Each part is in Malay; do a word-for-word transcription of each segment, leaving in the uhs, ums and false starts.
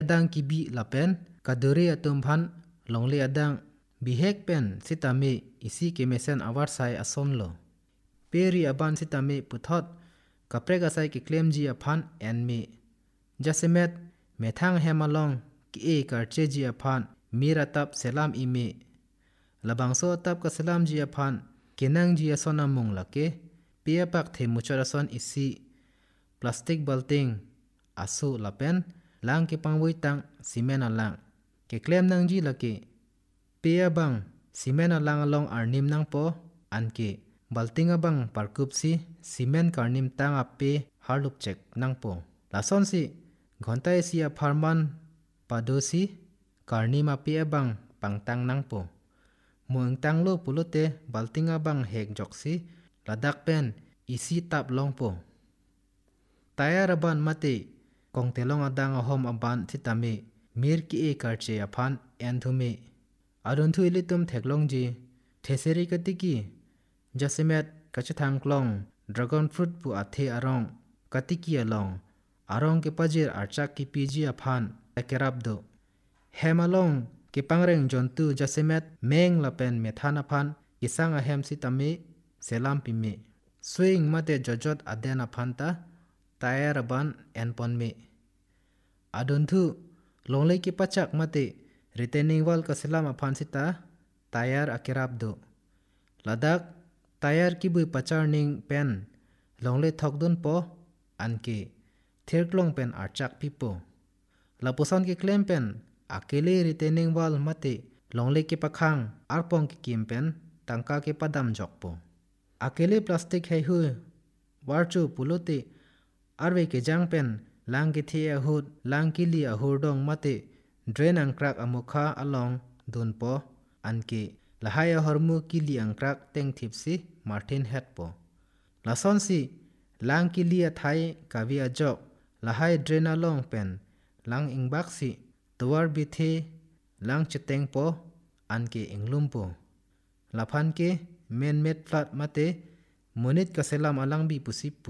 adang kibi lapen kaduri atum phan longle adang bihek pen sitame isi kemesen awar sai ason lo peri aban sitame puthot kaprega sai ki claim ji aphan en me jasemet methang hemalong ki e karche ji aphan miratap selam ime labangso tap ka selam ji aphan kenang ji asona mong lake pia pak the mucharason isi plastic balting asu lapen lang ke pangwoi tang simen alang ke claim nang ji lake pia bang simen alang along arnim nang po anke balting abang parkup si simen karnim tang ape harlup chek nang po lason si ghontai si a farman padosi karnim ape abang pangtang nang po muang tang lo pulote balting abang hek joksi ladak pen isi tap long po tayar aban mate kong telong adang ahom aban sitame mir ki e karche aphan enthume arun thu ilitum theklong ji theseri katiki jasemet kachithang klong dragon fruit pu athe arong katiki along arong ke pajir archak ki piji aphan ekerabdo hemalong ke pangreng jontu jasemet meng lapen methan aphan isang ahem sitame selam pime swing mate jojot aden aphan ta tayar aban enpon me adun thu longle ki pachak mate retaining wall ka selam aphan sita tayar akerabdo ladak tayar ki bui pachar ning pen longle thokdun po anke thirklong pen archak pipo laposan ki claim pen akele retaining wall mate longle ki pakhang arpong ki kim pen tangka ke padam jokpo akele plastic hai hu warchu pulote arwe ke jang pen lang ki the ahut lang ki li ahur dong mate drain angkrak amukha along dun po anke lahaya hormu ki li angkrak teng thipsi martin het po lason si lang ki li athai kavi ajok lahai drain along pen lang ingbak si tuwar bithe lang chiteng po anke inglum po laphan ke men met flat mate monit kaselam alang bi pusipu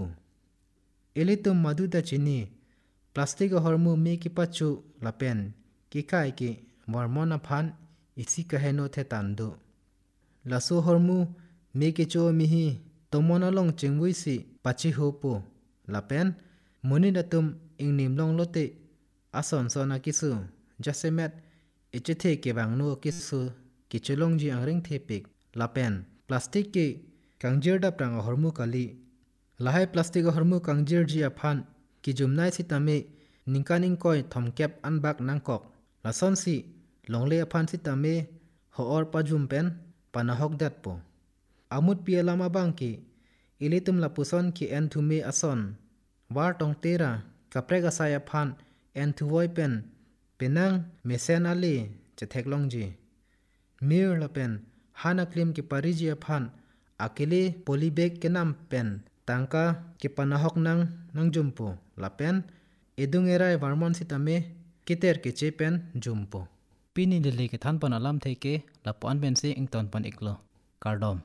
elitum maduda chini plastic hormu me ki pachu lapen ki kai ki mormon aphan isi kaheno the tandu laso hormu me ki cho mi hi tomonalong chingwui si pachi hopo lapen moninatum ingnim long lote ason sona kisu jasemet ichithe ke bangno kisu kicholong ji angring thepik lapen plastic ki kangjir da prang hormu kali lahai plastic hormu kangjir ji aphan ki jumnai sitame ningkaning koi thomkep anbak nangkok lason si longle aphan sitame hoor pajum pen panahok dat po amut pialama bangki ilitum lapuson ki enthume ason war tong tera kaprega saya phan enthuoi pen penang mesen ale chetheklong ji mir lapen hana klim ki pariji aphan akele polybag kenam pen tangka ki panahok nang nangjumpo lapen edung erai varmon sitame kiter ke chepen jumpo pini dili ke than pan alam theke lapon ben se ington pan iklo kardom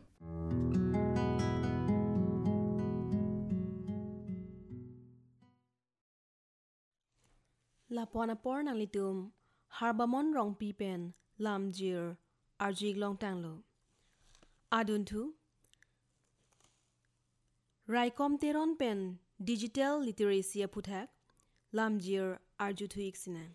lapon apor nang litum harbamon rong pi pen lamjir arjig long tanglo adun thu raikom teron pen digital literacy aputhak lamjir arju thu iksinang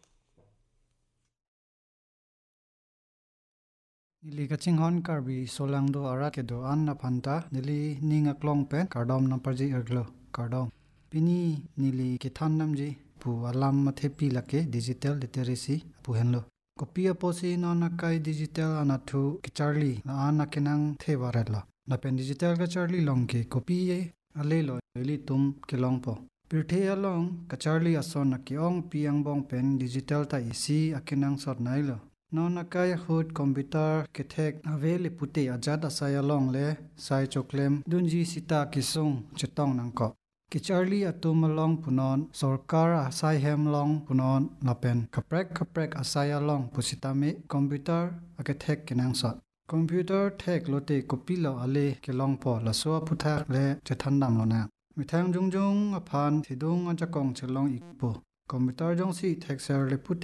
nili kaching hon karbi solang do ara ke do an na phanta nili ninga klong pen kardom na parji erglo kardom pini nili ke than namji pu alam mathe pi lake digital literacy pu henlo kopia posi no na kai digital anathu ki charli na ana kenang the warela na pen digital ka charli long ke copy e ale lo eli tum ke long po pirthe along ka charli ason na ki ong piang bong pen digital ta isi akenang sot nailo no na kai hot computer ke thek avele pute ajat asaya long le sai choklem dunji sita kisung chetong nang ko ki charli atum long punon sarkar asai hem long punon lapen kaprek kaprek asaya long pusitame computer ake thek kenang sot computer thek lote copy lo ale ke long po la so puthak le chethandam lo na mithang jungjung aphan thidung ajakong chelong ikpo computer jong si thek ser le pute